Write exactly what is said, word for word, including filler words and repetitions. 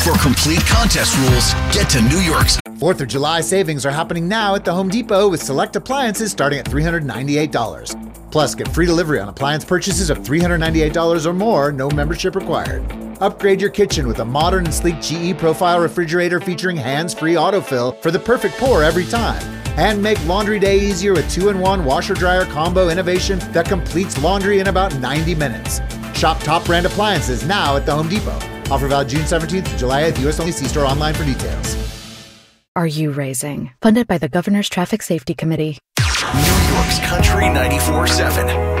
For complete contest rules, get to New York's fourth of July savings are happening now at the Home Depot with select appliances starting at three hundred ninety-eight dollars. Plus, get free delivery on appliance purchases of three hundred ninety-eight dollars or more, no membership required. Upgrade your kitchen with a modern and sleek G E Profile refrigerator featuring hands-free autofill for the perfect pour every time. And make laundry day easier with two in one washer-dryer combo innovation that completes laundry in about ninety minutes. Shop top brand appliances now at the Home Depot. Offer valid June seventeenth to July eighth, U S only. See store online for details. Are You Raising? Funded by the Governor's Traffic Safety Committee. New York's Country ninety-four seven.